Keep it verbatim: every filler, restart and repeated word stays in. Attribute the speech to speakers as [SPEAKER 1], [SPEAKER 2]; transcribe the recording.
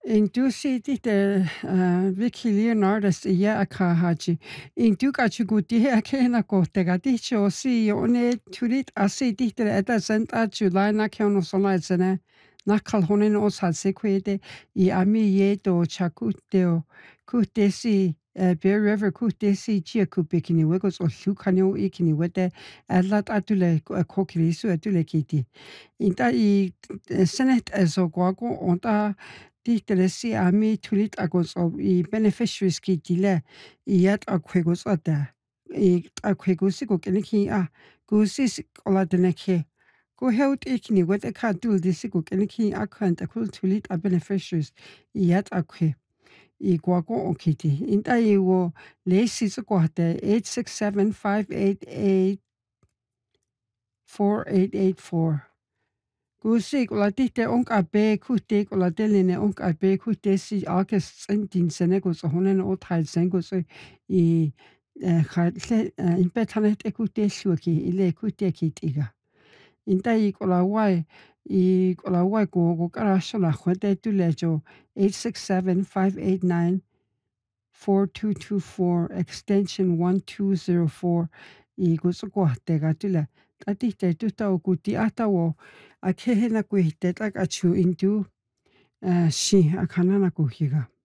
[SPEAKER 1] Indusi te uh, Vicky Leonardus ia akahaji. Induka chuguti akena kotega dicho si one turit asi dihtere eta senta July na keono sona etsene na kalhonen os hatsekwede I ami ye do chakuteo kutesi Bear River kutesi chia kupikini wegos o hukanyo ikini wete alat atule kokirisu atule kiti. Inta I Senate eso guago onta Dihteresi ami tulit agos of I beneficiaries ki dile iat akwegos ata. I akwegosi go keniki a gusis ola deneke. Go held ikni with a kadul disigo keniki akant akul tulit a beneficiaries iat akwe. I guago okiti. Inta I wo lesis guate eight six seven five eight eight four eight eight four. Gusik ola dihte onk abe kutik ola deline onk abe kutesi August sentin senegos honen o tal sengos I khatle impetanet ekuteshuki ile kutekitiga. Inta I ola wai I ola wai go go karashona khwete tulejo eight six seven five eight nine four two two four extension one two zero four I gusuko tega tule. Tati te tuta o kuti ata wo a kehena kuhite tak achu intu uh, shi akana na kuhiga.